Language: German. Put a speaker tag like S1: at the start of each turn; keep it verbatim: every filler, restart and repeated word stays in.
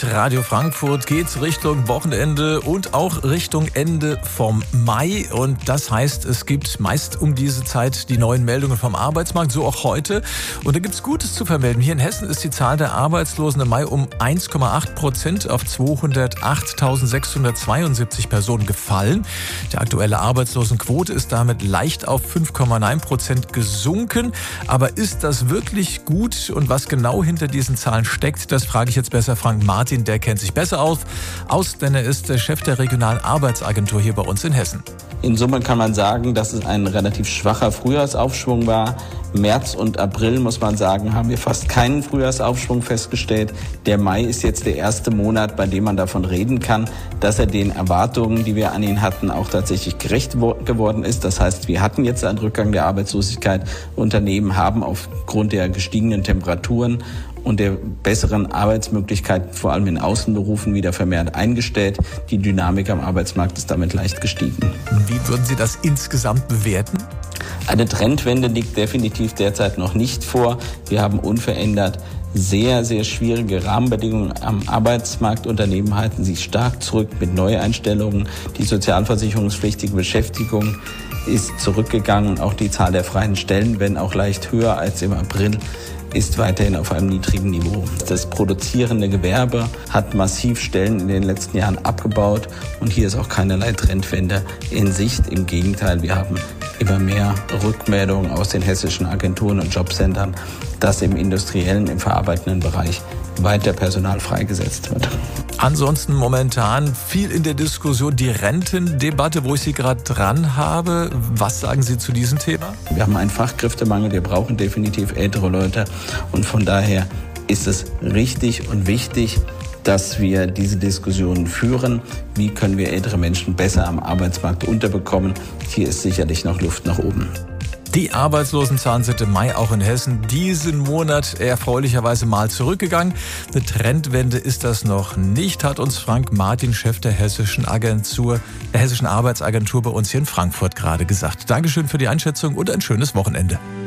S1: Radio Frankfurt geht's Richtung Wochenende und auch Richtung Ende vom Mai. Und das heißt, es gibt meist um diese Zeit die neuen Meldungen vom Arbeitsmarkt, so auch heute. Und da gibt's Gutes zu vermelden. Hier in Hessen ist die Zahl der Arbeitslosen im Mai um eins Komma acht Prozent auf zweihundertachttausendsechshundertzweiundsiebzig Personen gefallen. Die aktuelle Arbeitslosenquote ist damit leicht auf fünf Komma neun Prozent gesunken. Aber ist das wirklich gut? Und was genau hinter diesen Zahlen steckt, das frage ich jetzt besser Frank Martin. Der kennt sich besser aus, aus, denn er ist der Chef der regionalen Arbeitsagentur hier bei uns in Hessen.
S2: In Summe kann man sagen, dass es ein relativ schwacher Frühjahrsaufschwung war. März und April, muss man sagen, haben wir fast keinen Frühjahrsaufschwung festgestellt. Der Mai ist jetzt der erste Monat, bei dem man davon reden kann, dass er den Erwartungen, die wir an ihn hatten, auch tatsächlich gerecht geworden ist. Das heißt, wir hatten jetzt einen Rückgang der Arbeitslosigkeit. Unternehmen haben aufgrund der gestiegenen Temperaturen und der besseren Arbeitsmöglichkeiten, vor allem in Außenberufen, wieder vermehrt eingestellt. Die Dynamik am Arbeitsmarkt ist damit leicht gestiegen.
S1: Wie würden Sie das insgesamt bewerten?
S2: Eine Trendwende liegt definitiv derzeit noch nicht vor. Wir haben unverändert sehr, sehr schwierige Rahmenbedingungen am Arbeitsmarkt. Unternehmen halten sich stark zurück mit Neueinstellungen. Die sozialversicherungspflichtige Beschäftigung ist zurückgegangen. Auch die Zahl der freien Stellen, wenn auch leicht höher als im April, ist weiterhin auf einem niedrigen Niveau. Das produzierende Gewerbe hat massiv Stellen in den letzten Jahren abgebaut und hier ist auch keinerlei Trendwende in Sicht. Im Gegenteil, wir haben immer mehr Rückmeldungen aus den hessischen Agenturen und Jobcentern, dass im industriellen, im verarbeitenden Bereich weiter Personal freigesetzt wird.
S1: Ansonsten momentan viel in der Diskussion die Rentendebatte, wo ich Sie gerade dran habe. Was sagen Sie zu diesem Thema?
S2: Wir haben einen Fachkräftemangel, wir brauchen definitiv ältere Leute und von daher ist es richtig und wichtig, dass wir diese Diskussionen führen. Wie können wir ältere Menschen besser am Arbeitsmarkt unterbekommen? Hier ist sicherlich noch Luft nach oben.
S1: Die Arbeitslosenzahlen sind im Mai auch in Hessen diesen Monat erfreulicherweise mal zurückgegangen. Eine Trendwende ist das noch nicht, hat uns Frank Martin, Chef der hessischen Agentur, der hessischen Arbeitsagentur bei uns hier in Frankfurt gerade gesagt. Dankeschön für die Einschätzung und ein schönes Wochenende.